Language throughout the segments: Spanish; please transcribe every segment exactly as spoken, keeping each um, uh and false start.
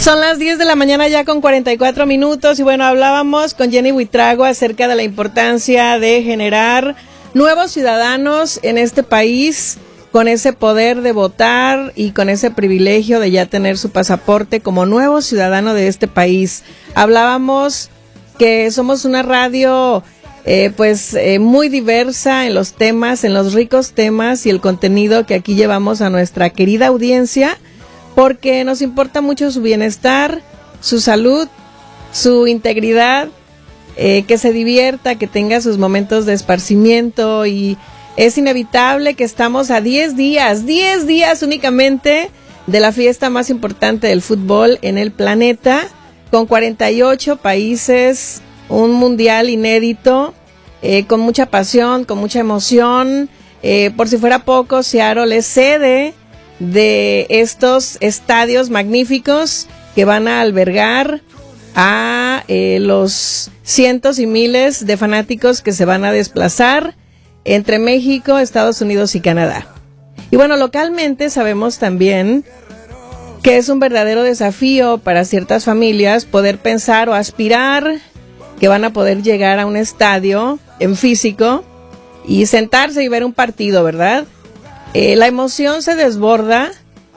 Son las diez de la mañana ya con cuarenta y cuatro minutos y bueno, hablábamos con Jenny Buitrago acerca de la importancia de generar nuevos ciudadanos en este país con ese poder de votar y con ese privilegio de ya tener su pasaporte como nuevo ciudadano de este país. Hablábamos que somos una radio eh, pues eh, muy diversa en los temas, en los ricos temas y el contenido que aquí llevamos a nuestra querida audiencia, porque nos importa mucho su bienestar, su salud, su integridad, eh, que se divierta, que tenga sus momentos de esparcimiento, y es inevitable que estamos a diez días, diez días únicamente de la fiesta más importante del fútbol en el planeta, con cuarenta y ocho países, un mundial inédito, eh, con mucha pasión, con mucha emoción. Eh, por si fuera poco, Seattle es sede de estos estadios magníficos que van a albergar a eh, los cientos y miles de fanáticos que se van a desplazar entre México, Estados Unidos y Canadá. Y bueno, localmente sabemos también que es un verdadero desafío para ciertas familias poder pensar o aspirar que van a poder llegar a un estadio en físico y sentarse y ver un partido, ¿verdad? Eh, la emoción se desborda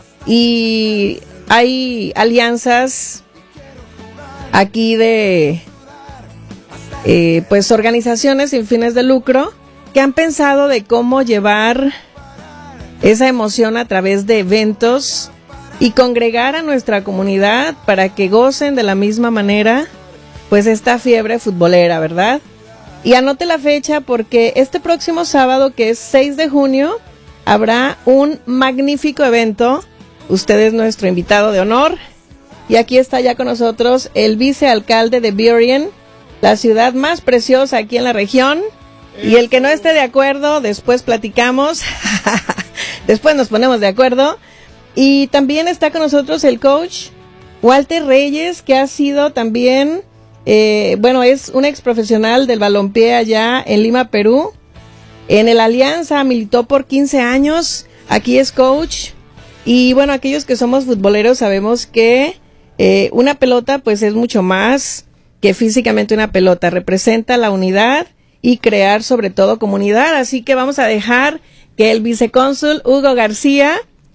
y hay alianzas aquí de eh, pues organizaciones sin fines de lucro que han pensado de cómo llevar esa emoción a través de eventos y congregar a nuestra comunidad para que gocen de la misma manera pues esta fiebre futbolera, ¿verdad? Y anote la fecha porque este próximo sábado, que es seis de junio, habrá un magnífico evento. Usted es nuestro invitado de honor. Y aquí está ya con nosotros el vicealcalde de Burien, la ciudad más preciosa aquí en la región. Y el que no esté de acuerdo, después platicamos. Después nos ponemos de acuerdo. Y también está con nosotros el coach Walter Reyes, que ha sido también, eh, bueno, es un ex profesional del balompié allá en Lima, Perú. En el Alianza militó por quince años, aquí es coach. Y bueno, aquellos que somos futboleros sabemos que eh, una pelota pues es mucho más que físicamente una pelota. Representa la unidad y crear sobre todo comunidad. Así que vamos a dejar que el vicecónsul Hugo García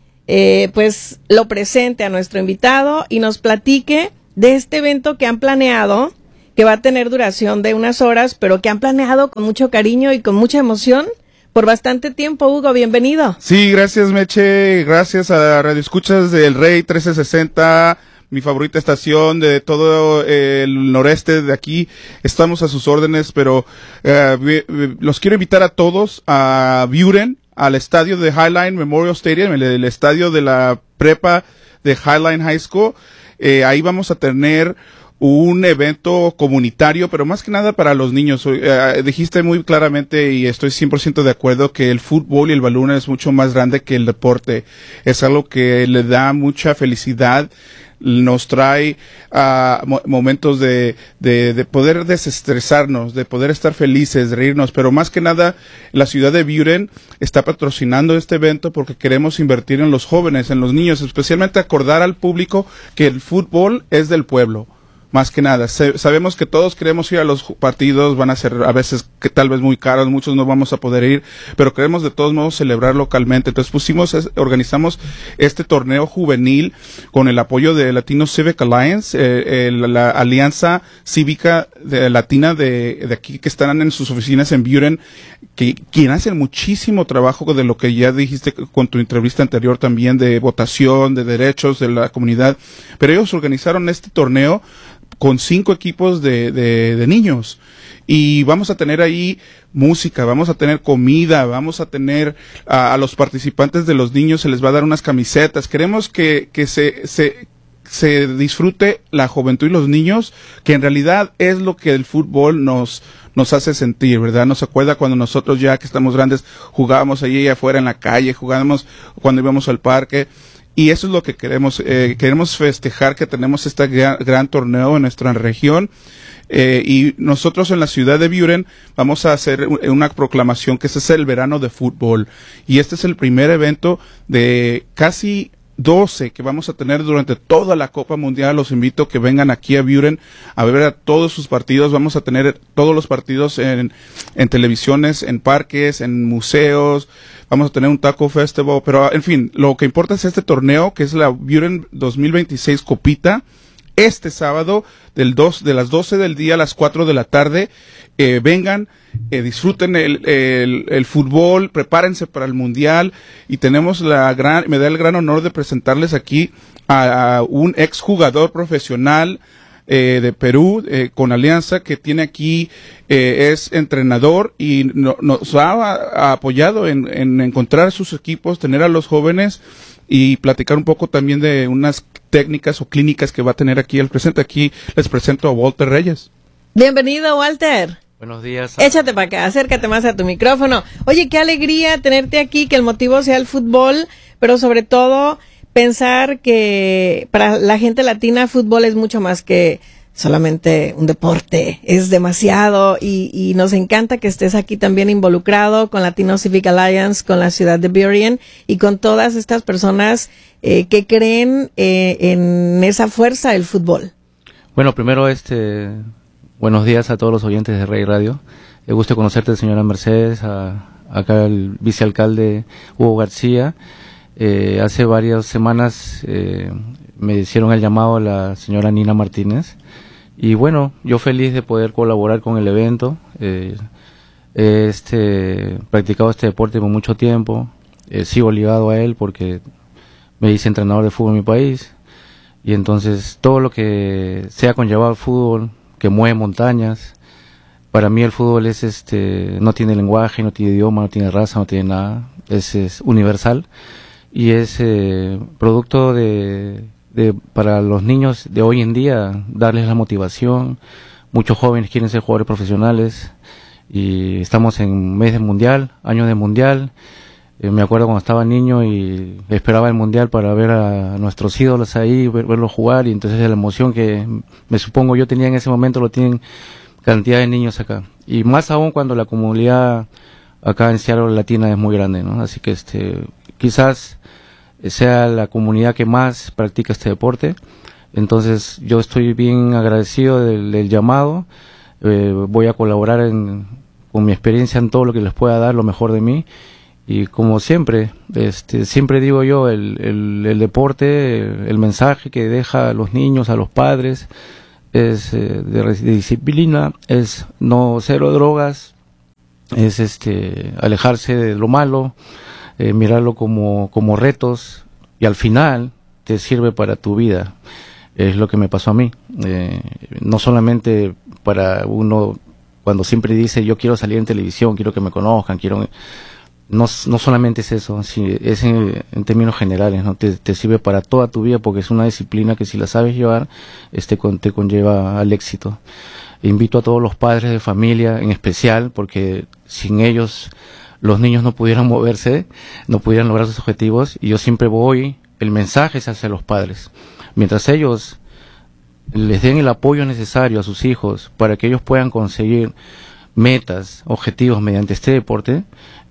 eh, pues lo presente a nuestro invitado y nos platique de este evento que han planeado, que va a tener duración de unas horas, pero que han planeado con mucho cariño y con mucha emoción por bastante tiempo. Hugo, bienvenido. Sí, gracias Meche, gracias a Radio Escuchas del Rey trece sesenta, mi favorita estación de todo el noreste de aquí. Estamos a sus órdenes, pero eh, los quiero invitar a todos a Burien, al estadio de Highline Memorial Stadium, el, el estadio de la prepa de Highline High School. Eh, ahí vamos a tener un evento comunitario, pero más que nada para los niños. Eh, dijiste muy claramente, y estoy cien por ciento de acuerdo, que el fútbol y el balón es mucho más grande que el deporte. Es algo que le da mucha felicidad, nos trae uh, mo- momentos de, de, de poder desestresarnos, de poder estar felices, de reírnos, pero más que nada la ciudad de Burien está patrocinando este evento porque queremos invertir en los jóvenes, en los niños, especialmente acordar al público que el fútbol es del pueblo. Más que nada, se, sabemos que todos queremos ir a los partidos, van a ser a veces que tal vez muy caros, muchos no vamos a poder ir, pero queremos de todos modos celebrar localmente. Entonces pusimos, es, organizamos este torneo juvenil con el apoyo de Latino Civic Alliance, eh, eh, la, la Alianza Cívica de, Latina de, de aquí, que están en sus oficinas en Burien, que quien hacen muchísimo trabajo de lo que ya dijiste con tu entrevista anterior también, de votación, de derechos de la comunidad, pero ellos organizaron este torneo con cinco equipos de, de, de niños, y vamos a tener ahí música, vamos a tener comida, vamos a tener a, a los participantes de los niños se les va a dar unas camisetas. Queremos que, que se, se, se disfrute la juventud y los niños, que en realidad es lo que el fútbol nos, nos hace sentir, ¿verdad? Nos acuerda cuando nosotros ya que estamos grandes jugábamos allí afuera en la calle, jugábamos cuando íbamos al parque. Y eso es lo que queremos, eh, queremos festejar que tenemos este gran, gran torneo en nuestra región, eh, y nosotros en la ciudad de Burien vamos a hacer una proclamación que este es el verano de fútbol, y este es el primer evento de casi doce que vamos a tener durante toda la Copa Mundial. Los invito a que vengan aquí a Buren a ver a todos sus partidos. Vamos a tener todos los partidos en, en televisiones, en parques, en museos. Vamos a tener un taco festival, pero en fin, lo que importa es este torneo, que es la Buren dos mil veintiséis Copita. Este sábado, del dos, de las doce del día a las cuatro de la tarde, eh, vengan, eh, disfruten el, el, el fútbol, prepárense para el Mundial, y tenemos la gran, me da el gran honor de presentarles aquí a, a un exjugador profesional eh, de Perú, eh, con Alianza, que tiene aquí, eh, es entrenador y no, nos ha, ha apoyado en, en encontrar sus equipos, tener a los jóvenes y platicar un poco también de unas técnicas o clínicas que va a tener aquí el presente. Aquí les presento a Walter Reyes. Bienvenido, Walter. Buenos días. Échate para acá, acércate más a tu micrófono. Oye, qué alegría tenerte aquí, que el motivo sea el fútbol, pero sobre todo pensar que para la gente latina fútbol es mucho más que solamente un deporte, es demasiado, y, y nos encanta que estés aquí también involucrado con Latino Civic Alliance, con la ciudad de Burien y con todas estas personas eh, que creen eh, en esa fuerza del fútbol. Bueno, primero, este, buenos días a todos los oyentes de Rey Radio. Me gusta conocerte, señora Mercedes, a, acá el vicealcalde Hugo García. Eh, hace varias semanas eh, me hicieron el llamado a la señora Nina Martínez. Y bueno, yo feliz de poder colaborar con el evento. Eh, he este, practicado este deporte por mucho tiempo. Eh, sigo ligado a él porque me hice entrenador de fútbol en mi país. Y entonces todo lo que sea conllevado al fútbol, que mueve montañas, para mí el fútbol es este, no tiene lenguaje, no tiene idioma, no tiene raza, no tiene nada. Es, es universal. Y es eh, producto de... De, para los niños de hoy en día, darles la motivación. Muchos jóvenes quieren ser jugadores profesionales y estamos en mes de mundial, año de mundial. Eh, me acuerdo cuando estaba niño y esperaba el mundial para ver a nuestros ídolos ahí, ver, verlos jugar, y entonces la emoción que me supongo yo tenía en ese momento lo tienen cantidad de niños acá. Y más aún cuando la comunidad acá en Seattle Latina es muy grande, ¿no? Así que este, quizás sea la comunidad que más practica este deporte. Entonces yo estoy bien agradecido del, del llamado. Eh, voy a colaborar en, con mi experiencia en todo lo que les pueda dar lo mejor de mí, y como siempre este siempre digo yo, el, el, el deporte, el, el mensaje que deja a los niños, a los padres, es eh, de, de disciplina, es no cero drogas, es este alejarse de lo malo, Eh, mirarlo como, como retos, y al final te sirve para tu vida. Es lo que me pasó a mí. Eh, no solamente para uno, cuando siempre dice yo quiero salir en televisión, quiero que me conozcan, quiero... No, no solamente es eso, si, es en, en términos generales, ¿no? Te, te sirve para toda tu vida, porque es una disciplina que si la sabes llevar, este, con, te conlleva al éxito. Invito a todos los padres de familia, en especial, porque sin ellos los niños no pudieran moverse, no pudieran lograr sus objetivos, y yo siempre voy, el mensaje es hacia los padres. Mientras ellos les den el apoyo necesario a sus hijos para que ellos puedan conseguir metas, objetivos mediante este deporte,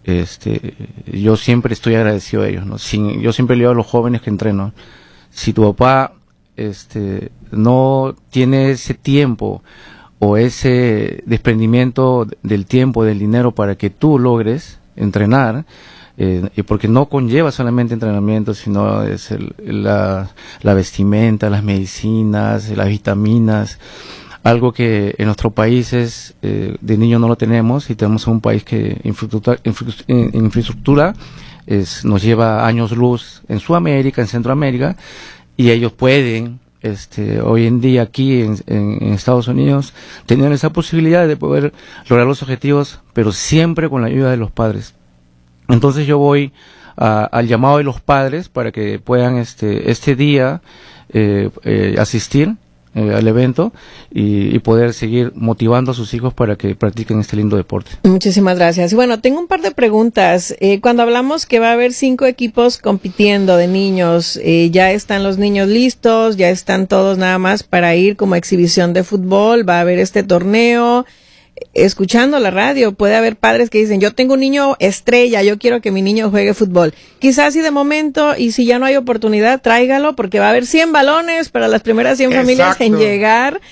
este, yo siempre estoy agradecido a ellos, ¿no? Sin, yo siempre le digo a los jóvenes que entreno, si tu papá este, no tiene ese tiempo o ese desprendimiento del tiempo, del dinero para que tú logres entrenar, eh, y porque no conlleva solamente entrenamiento, sino es el, la, la vestimenta, las medicinas, las vitaminas, algo que en nuestros países eh, de niños no lo tenemos, y tenemos un país que infraestructura, infraestructura es, nos lleva años luz en Sudamérica, en Centroamérica, y ellos pueden Este, hoy en día aquí en, en, en Estados Unidos tenían esa posibilidad de poder lograr los objetivos, pero siempre con la ayuda de los padres. Entonces yo voy a, al llamado de los padres para que puedan este, este día eh, eh, asistir eh, al evento y, y poder seguir motivando a sus hijos para que practiquen este lindo deporte. Muchísimas gracias. Y bueno, tengo un par de preguntas. Eh, cuando hablamos que va a haber cinco equipos compitiendo de niños, eh, ¿ya están los niños listos? ¿Ya están todos nada más para ir como exhibición de fútbol? ¿Va a haber este torneo? escuchando la radio. Puede haber padres que dicen, yo tengo un niño estrella, yo quiero que mi niño juegue fútbol. Quizás y de momento, y si ya no hay oportunidad, tráigalo, porque va a haber cien balones para las primeras cien familias en llegar,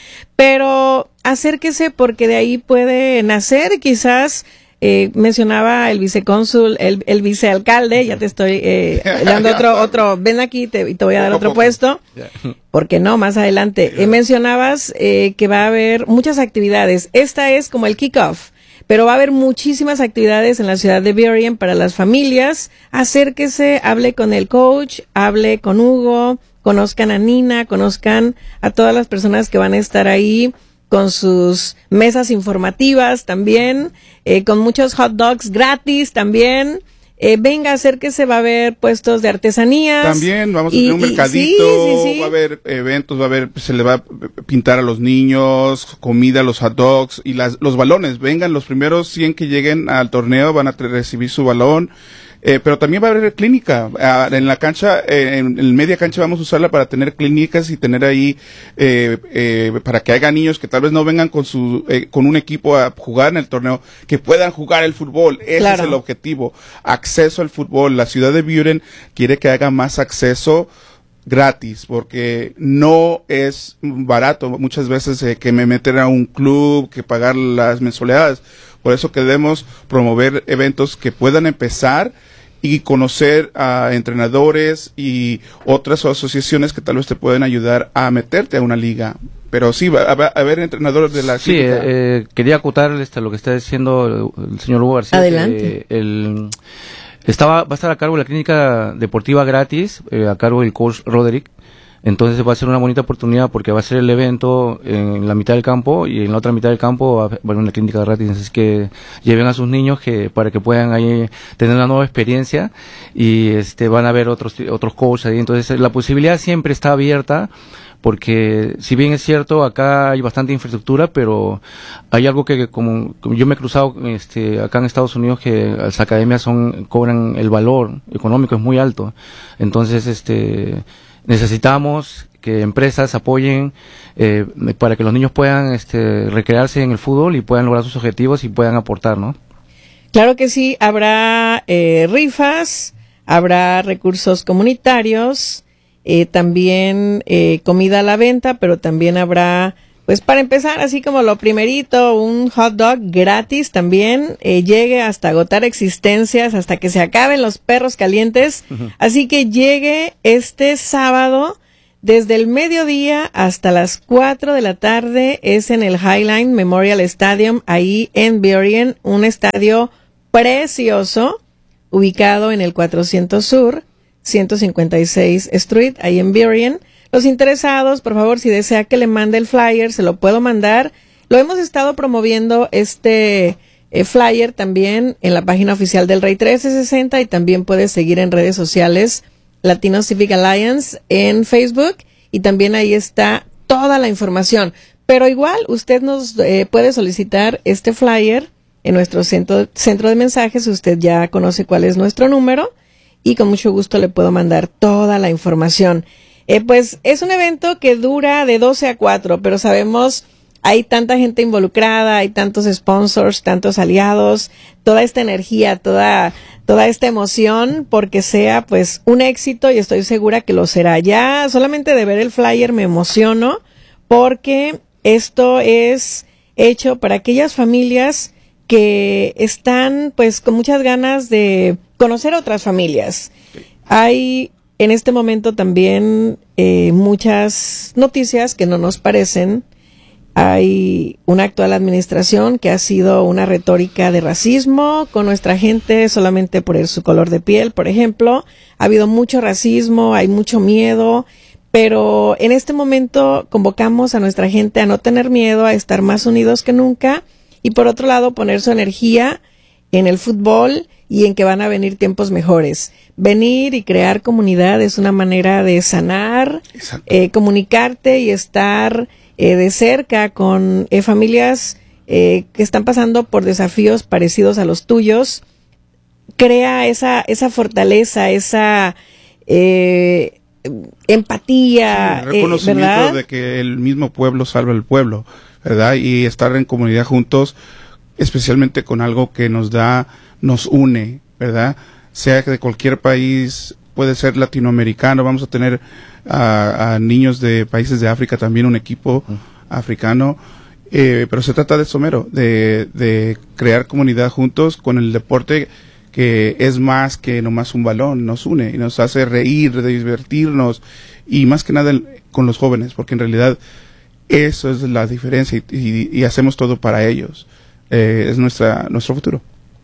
pero acérquese porque de ahí puede nacer quizás. Eh, mencionaba el vicecónsul, el, el vicealcalde, ya te estoy eh, dando otro, otro, ven aquí te, y te voy a dar otro puesto, porque no, más adelante. Eh, mencionabas eh, que va a haber muchas actividades. Esta es como el kickoff, pero va a haber muchísimas actividades en la ciudad de Burien para las familias. Acérquese, hable con el coach, hable con Hugo, conozcan a Nina, conozcan a todas las personas que van a estar ahí, con sus mesas informativas también, eh, con muchos hot dogs gratis también. Eh, venga, acérquese, va a haber puestos de artesanías. También vamos a y, tener un mercadito, sí, sí, sí. va a haber eventos, va a haber, se le va a pintar a los niños, comida, los hot dogs y las, los balones. Vengan, los primeros cien que lleguen al torneo van a recibir su balón. Eh, pero también va a haber clínica. Uh, en la cancha, eh, en, en media cancha vamos a usarla para tener clínicas y tener ahí, eh, eh, para que haya niños que tal vez no vengan con su, eh, con un equipo a jugar en el torneo, que puedan jugar el fútbol. Ese claro. es el objetivo. Acceso al fútbol. La ciudad de Burien quiere que haya más acceso gratis, porque no es barato muchas veces eh, que me meter a un club, que pagar las mensualidades. Por eso queremos promover eventos que puedan empezar y conocer a entrenadores y otras asociaciones que tal vez te pueden ayudar a meterte a una liga. Pero sí, va a haber entrenadores de la Sí, eh, quería acotar este, lo que está diciendo el señor Hugo García. Adelante. Que el, estaba, va a estar a cargo de la clínica deportiva gratis, eh, a cargo del coach Roderick. Entonces va a ser una bonita oportunidad porque va a ser el evento en la mitad del campo y en la otra mitad del campo va a haber una clínica gratis. Entonces que lleven a sus niños que para que puedan ahí tener una nueva experiencia y este van a ver otros otros coaches ahí. Entonces la posibilidad siempre está abierta porque si bien es cierto acá hay bastante infraestructura, pero hay algo que como, como yo me he cruzado este acá en Estados Unidos, que las academias son cobran el valor económico es muy alto. Entonces este necesitamos que empresas apoyen eh, para que los niños puedan este, recrearse en el fútbol y puedan lograr sus objetivos y puedan aportar, ¿no? Claro que sí, habrá eh, rifas, habrá recursos comunitarios, eh, también eh, comida a la venta, pero también habrá, pues para empezar, así como lo primerito, un hot dog gratis también, eh, llegue hasta agotar existencias, hasta que se acaben los perros calientes. Uh-huh. Así que llegue este sábado, desde el mediodía hasta las cuatro de la tarde, es en el Highline Memorial Stadium, ahí en Burien, un estadio precioso, ubicado en el cuatrocientos Sur, ciento cincuenta y seis Street, ahí en Burien. Los interesados, por favor, si desea que le mande el flyer, se lo puedo mandar. Lo hemos estado promoviendo este eh, flyer también en la página oficial del Rey trece sesenta y también puedes seguir en redes sociales Latino Civic Alliance en Facebook y también ahí está toda la información. Pero igual usted nos eh, puede solicitar este flyer en nuestro centro, centro de mensajes. Usted ya conoce cuál es nuestro número y con mucho gusto le puedo mandar toda la información. Eh, pues es un evento que dura de doce a cuatro, pero sabemos hay tanta gente involucrada, hay tantos sponsors, tantos aliados, toda esta energía, toda toda esta emoción porque sea pues un éxito y estoy segura que lo será. Ya solamente de ver el flyer me emociono porque esto es hecho para aquellas familias que están pues con muchas ganas de conocer a otras familias. Hay en este momento también eh, muchas noticias que no nos parecen. Hay una actual administración que ha sido una retórica de racismo con nuestra gente solamente por el, su color de piel, por ejemplo. Ha habido mucho racismo, hay mucho miedo, pero en este momento convocamos a nuestra gente a no tener miedo, a estar más unidos que nunca y por otro lado poner su energía en el fútbol y en que van a venir tiempos mejores. Venir y crear comunidad es una manera de sanar, eh, comunicarte y estar eh, de cerca con eh, familias eh, que están pasando por desafíos parecidos a los tuyos. Crea esa esa fortaleza, esa eh, empatía. Sí, el reconocimiento eh, ¿verdad? de que el mismo pueblo salva al pueblo. ¿verdad? Y estar en comunidad juntos, especialmente con algo que nos da, nos une, ¿verdad? Sea que de cualquier país, puede ser latinoamericano, vamos a tener a, a niños de países de África también, un equipo uh. africano, eh, pero se trata de eso mero, de, de crear comunidad juntos con el deporte, que es más que nomás un balón, nos une y nos hace reír, divertirnos, y más que nada con los jóvenes, porque en realidad eso es la diferencia, y, y, y hacemos todo para ellos, eh, es nuestra nuestro futuro.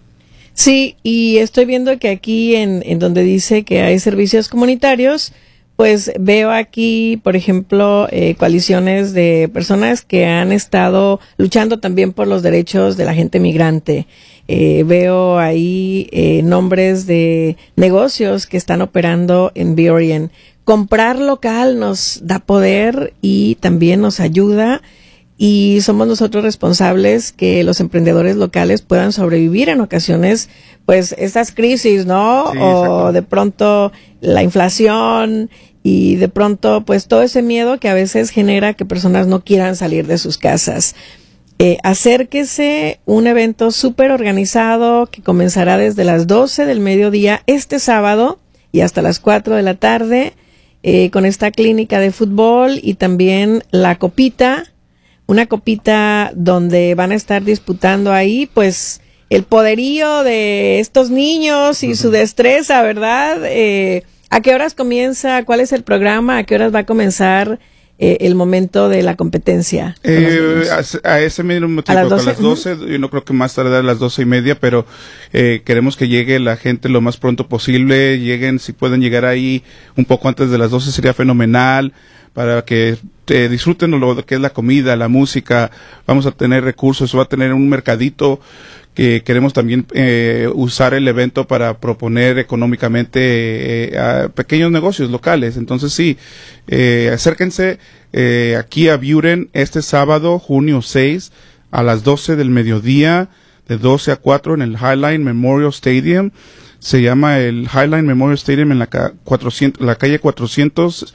Sí, y estoy viendo que aquí en, en donde dice que hay servicios comunitarios, pues veo aquí, por ejemplo, eh, coaliciones de personas que han estado luchando también por los derechos de la gente migrante. Eh, veo ahí eh, nombres de negocios que están operando en Burien. Comprar local nos da poder y también nos ayuda, y somos nosotros responsables que los emprendedores locales puedan sobrevivir en ocasiones, pues estas crisis, ¿no? Sí, o de pronto la inflación, y de pronto pues todo ese miedo que a veces genera que personas no quieran salir de sus casas. Eh, acérquese, un evento súper organizado que comenzará desde las doce del mediodía este sábado y hasta las cuatro de la tarde, eh, con esta clínica de fútbol y también la copita, una copita donde van a estar disputando ahí pues el poderío de estos niños y uh-huh. su destreza, ¿verdad? Eh, ¿a qué horas comienza? ¿Cuál es el programa? ¿A qué horas va a comenzar eh, el momento de la competencia? Eh, a, a ese mismo tiempo, a las doce, a las doce uh-huh. yo no creo que más tarde a las doce y media, pero eh, queremos que llegue la gente lo más pronto posible, lleguen, si pueden llegar ahí un poco antes de las doce sería fenomenal, para que eh, disfruten lo que es la comida, la música, vamos a tener recursos, va a tener un mercadito que queremos también eh, usar el evento para proponer económicamente eh, a pequeños negocios locales. Entonces sí, eh, acérquense eh, aquí a Burien este sábado, junio seis, a las doce del mediodía, de doce a cuatro en el Highline Memorial Stadium. Se llama el Highline Memorial Stadium en la, ca- cuatrocientos, la calle cuatrocientos,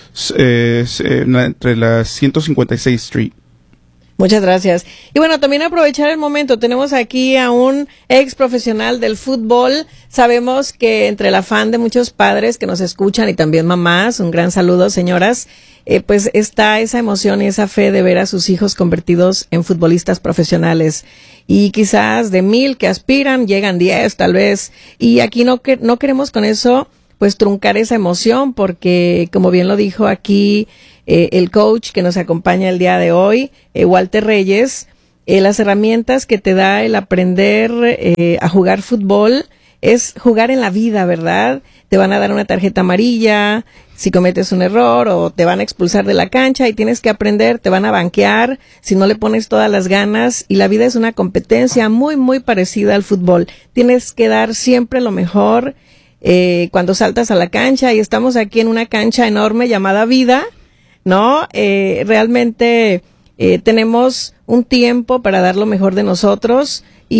eh, entre la ciento cincuenta y seis Street. Muchas gracias. Y bueno, también aprovechar el momento. Tenemos aquí a un ex profesional del fútbol. Sabemos que entre el afán de muchos padres que nos escuchan y también mamás, un gran saludo, señoras, eh, pues está esa emoción y esa fe de ver a sus hijos convertidos en futbolistas profesionales. Y quizás de mil que aspiran, llegan diez tal vez. Y aquí no, que, no queremos con eso pues truncar esa emoción, porque como bien lo dijo aquí eh, el coach que nos acompaña el día de hoy, eh, Walter Reyes, eh, las herramientas que te da el aprender eh, a jugar fútbol es jugar en la vida, ¿verdad? Te van a dar una tarjeta amarilla si cometes un error, o te van a expulsar de la cancha y tienes que aprender, te van a banquear si no le pones todas las ganas, y la vida es una competencia muy, muy parecida al fútbol. Tienes que dar siempre lo mejor eh, cuando saltas a la cancha, y estamos aquí en una cancha enorme llamada vida, ¿no? Eh, realmente eh, tenemos un tiempo para dar lo mejor de nosotros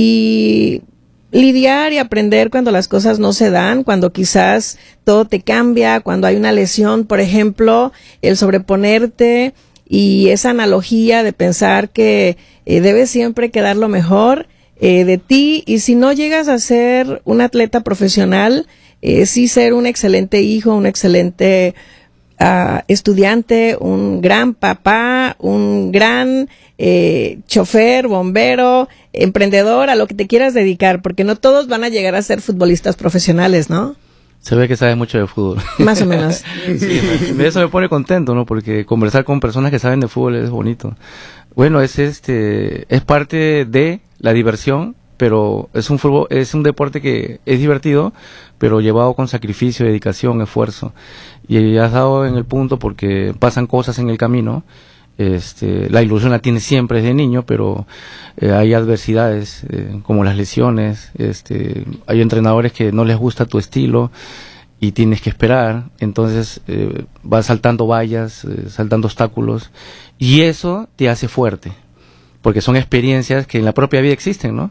y lidiar y aprender cuando las cosas no se dan, cuando quizás todo te cambia, cuando hay una lesión, por ejemplo, el sobreponerte y esa analogía de pensar que eh, debes siempre quedar lo mejor eh, de ti, y si no llegas a ser un atleta profesional, eh, sí ser un excelente hijo, un excelente Uh, estudiante, un gran papá, un gran eh, chofer, bombero, emprendedor, a lo que te quieras dedicar, porque no todos van a llegar a ser futbolistas profesionales, ¿no? Se ve que sabes mucho de fútbol. Más o menos. Sí, eso me pone contento, ¿no? Porque conversar con personas que saben de fútbol es bonito. Bueno, es este, es parte de la diversión, pero es un fútbol, es un deporte que es divertido, pero llevado con sacrificio, dedicación, esfuerzo. Y has dado en el punto porque pasan cosas en el camino. Este, la ilusión la tienes siempre desde niño, pero eh, hay adversidades eh, como las lesiones. Este, hay entrenadores que no les gusta tu estilo y tienes que esperar. Entonces eh, vas saltando vallas, eh, saltando obstáculos, y eso te hace fuerte, porque son experiencias que en la propia vida existen, ¿no?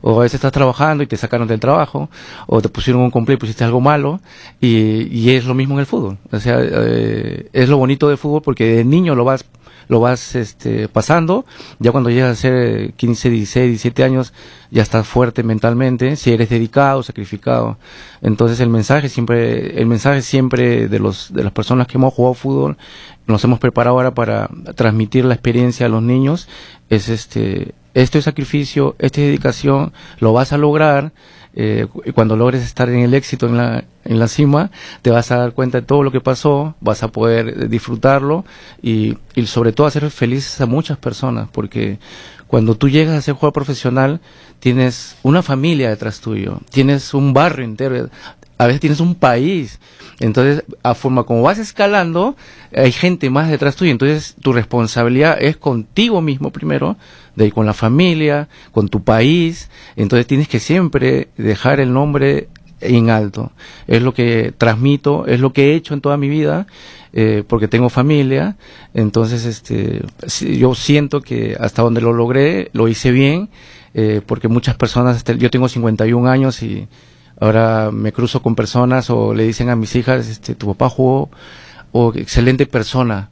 o a veces estás trabajando y te sacaron del trabajo, o te pusieron un completo y pusiste algo malo, y, y es lo mismo en el fútbol. O sea, eh, es lo bonito del fútbol porque de niño lo vas lo vas este, pasando, ya cuando llegas a ser quince, dieciséis, diecisiete años, ya estás fuerte mentalmente, si eres dedicado, sacrificado. Entonces el mensaje siempre, el mensaje siempre de los, de las personas que hemos jugado fútbol, nos hemos preparado ahora para transmitir la experiencia a los niños, es este, esto es sacrificio, esto es dedicación, lo vas a lograr. Eh, cuando logres estar en el éxito, en la, en la cima, te vas a dar cuenta de todo lo que pasó, vas a poder disfrutarlo y, y sobre todo hacer felices a muchas personas, porque cuando tú llegas a ser jugador profesional, tienes una familia detrás tuyo, tienes un barrio entero, a veces tienes un país. Entonces, a forma como vas escalando, hay gente más detrás tuyo. Entonces, tu responsabilidad es contigo mismo primero, de ahí con la familia, con tu país. Entonces, tienes que siempre dejar el nombre en alto. Es lo que transmito, es lo que he hecho en toda mi vida, eh, porque tengo familia. Entonces, este, yo siento que hasta donde lo logré, lo hice bien, eh, porque muchas personas, yo tengo cincuenta y un años y ahora me cruzo con personas o le dicen a mis hijas, este, tu papá jugó, o excelente persona.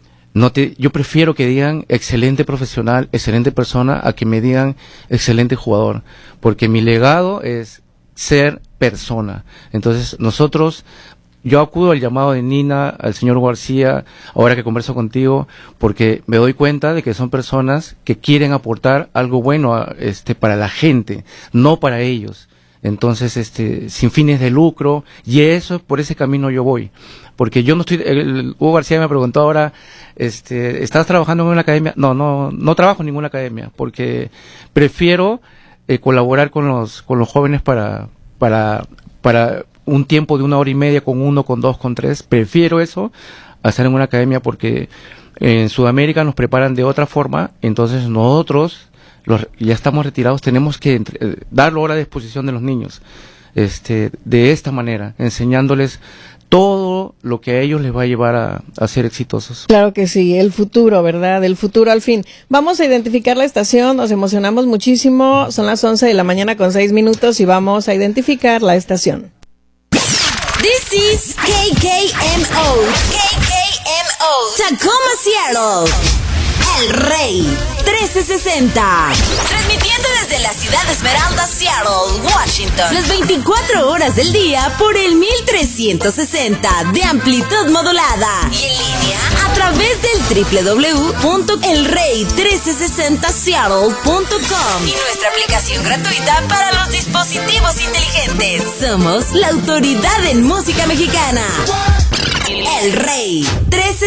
No te, yo prefiero que digan excelente profesional, excelente persona, a que me digan excelente jugador, porque mi legado es ser persona. Entonces nosotros, yo acudo al llamado de Nina, al señor García, ahora que converso contigo, porque me doy cuenta de que son personas que quieren aportar algo bueno a, este, para la gente, no para ellos. Entonces, este, sin fines de lucro, y eso, por ese camino yo voy. Porque yo no estoy, el, Hugo García me preguntó ahora, este, ¿estás trabajando en una academia? No, no, no trabajo en ninguna academia, porque prefiero eh, colaborar con los, con los jóvenes para, para, para un tiempo de una hora y media, con uno, con dos, con tres. Prefiero eso, hacer en una academia, porque en Sudamérica nos preparan de otra forma, entonces nosotros, los, ya estamos retirados, tenemos que entre, eh, darlo ahora a disposición de los niños, este, de esta manera, enseñándoles todo lo que a ellos les va a llevar a, a ser exitosos. Claro que sí, el futuro, ¿verdad? El futuro al fin. Vamos a identificar la estación, nos emocionamos muchísimo, son las once de la mañana con seis minutos y vamos a identificar la estación. This is K K M O, K K M O, Tacoma, Seattle. El Rey trece sesenta, transmitiendo desde la ciudad de Esmeralda, Seattle, Washington, las veinticuatro horas del día por el mil trescientos sesenta de amplitud modulada y en línea a través del doble u doble u doble u punto el rey trece sesenta seattle punto com y nuestra aplicación gratuita para los dispositivos inteligentes. Somos la autoridad en música mexicana. El Rey